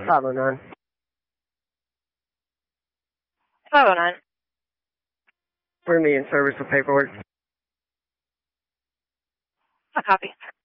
509. 509. We're going to be in service with paperwork. A copy.